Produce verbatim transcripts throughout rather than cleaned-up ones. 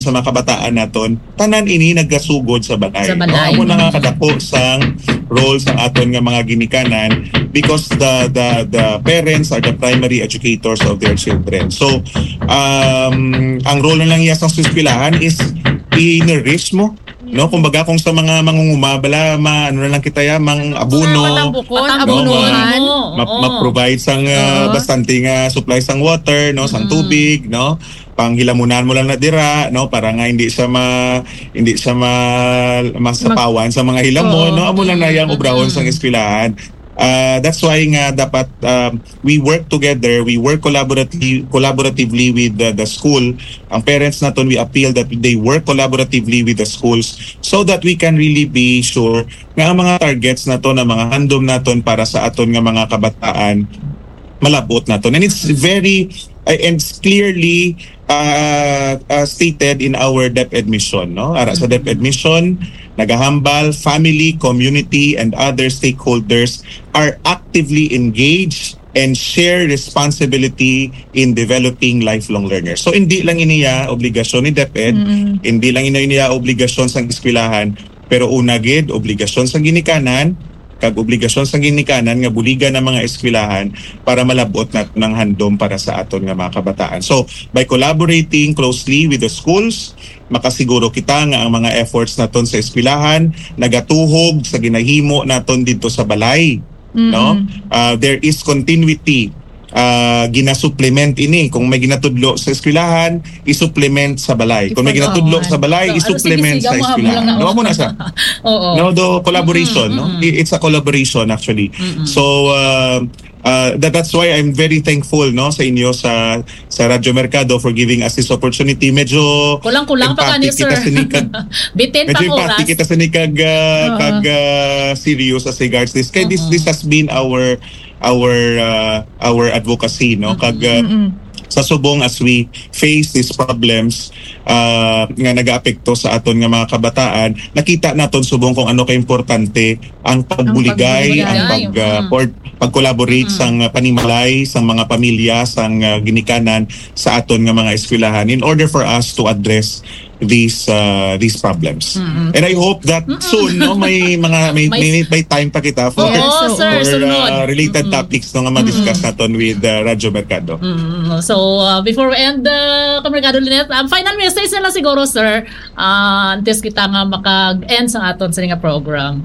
sa mga kabataan naton tanan ini nagasugod sa balay. Sa balay. No? Amo na nga kadako sang role sa aton nga mga ginikanan because the the the parents are the primary educators of their children. So um ang role na lang iya sa eskwelahan is i-nourish mo, no, kumbaga kung sa mga mangungumabala ma ano na lang kita ya mang abuno, Matambukon, Matambukon. abunuhan. Oo. ma- ma-provide sang uh, Oo. bastante nga supply sang water, no, sang tubig, no, panghilamunan mo lang na dira, no, para nga hindi siya ma hindi siya ma masapawan sa mga hilamon, Oo. no, amo lang na yang obrahon sang eskwelahan. Uh, that's why nga dapat um, we work together, we work collaboratively, collaboratively with the, the school. Ang parents naton, we appeal that they work collaboratively with the schools so that we can really be sure nga ang mga targets naton, ang mga handom naton para sa aton nga mga kabataan malabot naton. And it's very uh, and it's clearly uh, uh, stated in our DepEd mission, no? Ara sa DepEd mission, nagahambal, family, community, and other stakeholders are actively engaged and share responsibility in developing lifelong learners. So hindi lang iniya obligasyon ni DepEd, Mm-mm. hindi lang iniya obligasyon sa eskwelahan, pero una gid obligasyon sa ginikanan, kag obligasyon sa ginikanan nga buligan ng mga eskwelahan para malabot nat ng handom para sa aton nga mga kabataan. So by collaborating closely with the schools, makasiguro kita nga ang mga efforts naton sa eskwelahan nagatuhog sa ginahimo naton dito sa balay, no? Uh, there is continuity. Uh, ginasupplement ini. Kung may ginatudlo sa eskwelahan, isupplement sa balay. Kung may ginatudlo sa balay, So, ano, isupplement sige, sa sige, mo- eskwelahan. mo lang- No, mo na siya. Oo. No, do collaboration, no? I- It's a collaboration actually. So uh, uh, that that's why I'm very thankful, no, sa inyo sa sa Radyo Mercado for giving us this opportunity. Medyo Kulang-kulang pa ka ni empathic sir. kita sa nikag. Bitin Medyo pang oras. empathic kita sa nikag uh, kag uh, serious as regards this. Kaya this this has been our our uh, our advocacy, no, kag uh, sa subong as we face these problems uh, nga nag-aapekto sa aton nga mga kabataan, nakita naton subong kung ano ka-importante ang pagbuligay, Ang ang, pagbuligay. pag uh, Mm. por- pag-collaborate sang uh, panimalay sang mga pamilya, sang uh, ginikanan sa aton nga mga eskwelahan in order for us to address these uh, these problems. And I hope that soon, no, may mga may, may, May- may time pa kita for Oo, Yes, sir, for sunod. uh, related topics no nga ma-discuss naton with uh, Radyo Mercado. Mm, so, uh, before we end the uh, Kamerkado Linet, um, final message na lang siguro, sir, uh, antes kita nga maka-end sa aton sa nga program.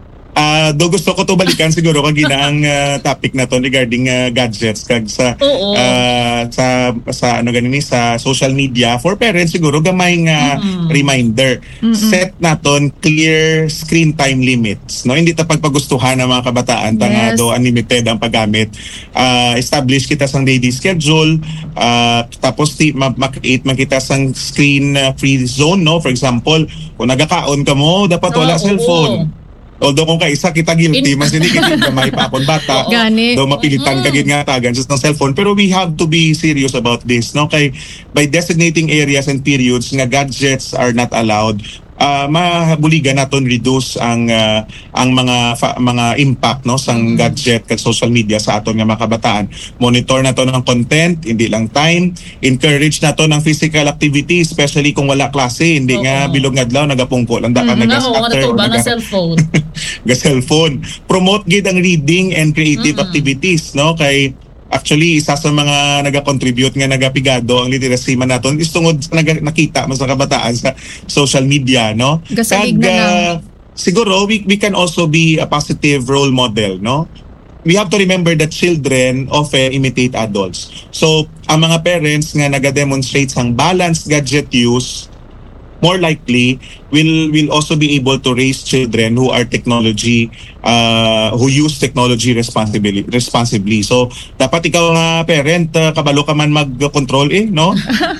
Ah, do gusto ko to balikan siguro kag ginaang uh, topic na to regarding uh, gadgets kag sa Oo. ah, sa sa ano ganini sa social media for parents siguro gamay nga reminder. Set naton clear screen time limits, no, hindi ta pagpagustuhan ng mga kabataan ta nga Yes. do unlimited ang paggamit. Ah, establish kita sang daily schedule, ah, tapos ti ma- ma-create man kita sang screen uh, free zone, no, for example kung nagakaon ka mo dapat wala Oo, cellphone. oo. Although kung kaisa kita guilty, In- mas hindi kita gamay pa akong bata. Gani. Daw mapilitan ka gid nga tagan just ng cellphone. Pero we have to be serious about this, no? Kay by designating areas and periods nga gadgets are not allowed, uh, mabuligan naton reduce ang uh, ang mga fa- mga impact, no, sang gadget kag social media sa aton nga mga kabataan. Monitor naton ang content, hindi lang time. Encourage naton ang physical activity, especially kung wala klase, hindi nga Oo. bilog nga adlaw nagapungko lang da ka Nga, oo, nga naga-scatter or natuba ng naga- cellphone. ga cellphone. Promote gid ang reading and creative activities, no, kay actually isa sa mga naga-contribute nga nagapigado ang literacy man naton is tungod sa naga, nakita mas sa kabataan sa social media, no. Gasalig Kag, na lang. ah, siguro we, we can also be a positive role model, no. We have to remember that children often imitate adults. So ang mga parents nga naga-demonstrate sang balanced gadget use, more likely will will also be able to raise children who are technology uh, who use technology responsibly responsibly. So dapat ikaw nga parent, uh, kabalo ka man mag-control eh, no?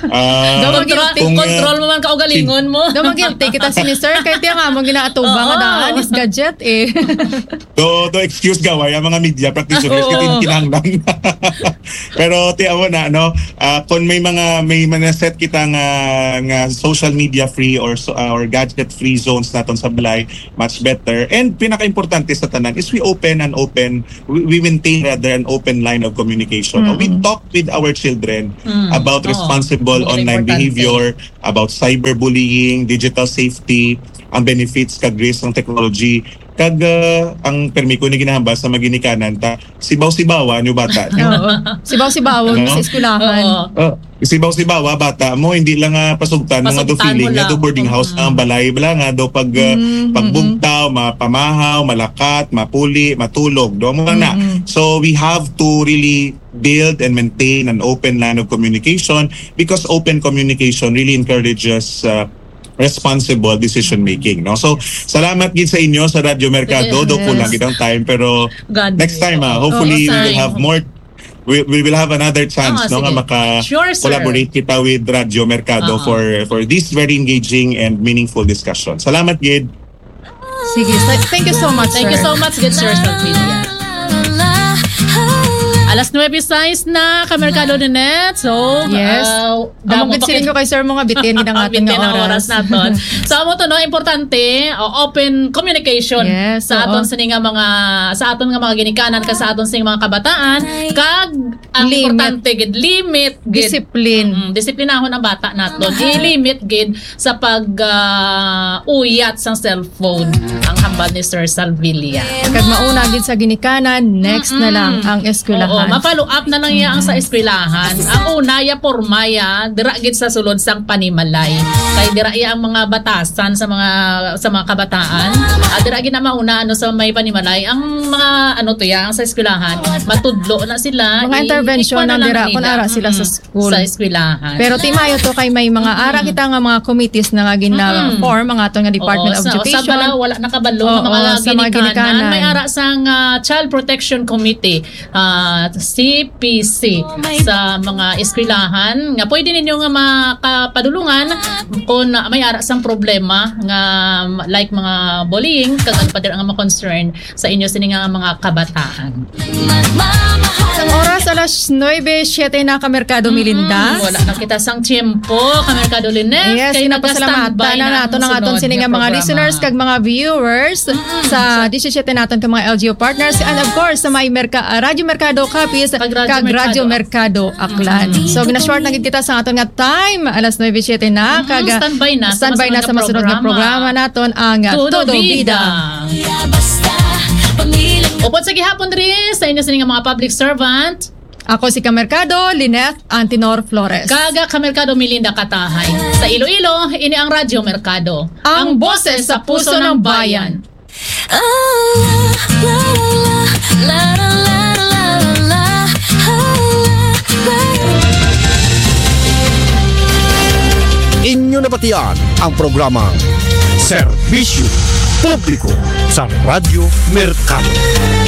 Uh, Daw Control, Kung, uh, control mo man kaugalingon mo. Daw mag-guilty kita si Sir kahit yung nga mong ginaatuba nga Oo. daan is gadget eh. do do excuse gaway ang mga media practitioners Oo. kitin kinahanglan. Pero ti amo na, no, uh, kung may mga may mga set kita nga nga social media free or so- uh, or gadget-free zones naton sa balay, much better. And pinaka-importante sa tanan is we open and open, we, we maintain rather an open line of communication. Mm-hmm. We talk with our children Mm. about Oo. responsible Very online importante. behavior, about cyberbullying, digital safety, ang benefits kag risk ng technology. Kag uh, ang permi ko ni ginahambal sa maginikanan ta sibaw-sibawa nyo bata. Oo. Sibaw-sibawon Ano? sa eskulahan. Oo. Oh, sibaw-sibawa bata mo hindi lang nga pasugtan mga do Pasugtan feeling mo nga do lang. boarding house Mm. na ang balay bala nga do pag uh, Mm, pagbugtaw, mapamahaw, malakat, mapuli, matulog do mo lang na. Mm-mm. So we have to really build and maintain an open line of communication because open communication really encourages uh, responsible decision making, no? So salamat gid sa inyo sa Radyo Mercado. Yes. Do po lang gid ang time pero God next time ah, Oo. hopefully Oo, we will sir. have more we, we will have another chance Oo, no nga sige. maka Sure, sir. collaborate kita with Radyo Mercado Oo. for for this very engaging and meaningful discussion. Salamat gid. Sige, sa- thank you so much, Thank sir. you so much, good sir Salvilia. Alas nuwebe sais na kamerkado ni Net. So, Yes. uh, Among gitsilin ko kay sir mga bitin ng ating Bitin ang nga oras oras. naton. So amo to no importante uh, open communication Yes, sa oo. aton sini nga mga sa aton nga mga ginikanan ka sa aton sini mga kabataan kag ang Limit. importante gid limit gid Discipline. Mm, disiplinahon ang bata naton. I-limit gid sa pag uh, uyat sang cellphone ang hambal ni Sir Salvilia. Kag mauna gid sa ginikanan, next na lang ang Oo, eskulahan. ma-follow up na lang iya ang sa eskwelahan. Ang una ya pormaya, dira gid sa sulod sang panimalay. Kay dira iya ang mga batasan sa mga sa mga kabataan. At dira gid na mauna ano sa may panimalay ang mga ano to ya ang sa eskwelahan, matudlo na sila. Mga i- intervention ikwa na lang dira nila. kung ara sila sa Mm, school. Sa eskwelahan. Pero timayo to kay may mga ara kita nga mga committees na nga gina-form ang aton nga Department Oo, of sa, Education. Sa bala, wala nakabalo Oo, ng mga sa mga ginikanan. ginikanan. May ara sang ah, Child Protection Committee, ah, C P C, sa mga eskwelahan. Nga pwede ninyo nga makapadulungan kung ah, may ara sang problema nga like mga bullying, kag ano pa din ang mga concern sa inyo sini nga mga kabataan. Isang oras alas nuwebe siyete na kamerkado Milinda. Mm, wala na kita sang tiempo, Kamerkado Linet. Yes, Kay pinapasalamatan nag-standby na nato ng aton sunod sini nga nga mga programa. listeners kag mga viewers sa disisiete naton kag mga L G U partners and of course sa may Merka, uh, Radyo Mercado Capiz Kag kag Radyo Radyo Mercado. Mercado Aklan. So gina-short na gid kita sa aton nga time alas nuwebe siyete na kag uh, standby na sa standby na masunod sa nga masunod nga programa programa. naton ang uh, Todo Todo Vida. Upod sa gihapon rin sa inyo sining mga public servant, Ako si Kamerkado, Lynette Antinor Flores. Kaga Kamerkado Milinda Katahay. Sa Iloilo, ini ang Radyo Mercado. Ang boses sa puso ng bayan. Inyo nabatian ang programang Serbisyo Publiko sa Radyo Mercado.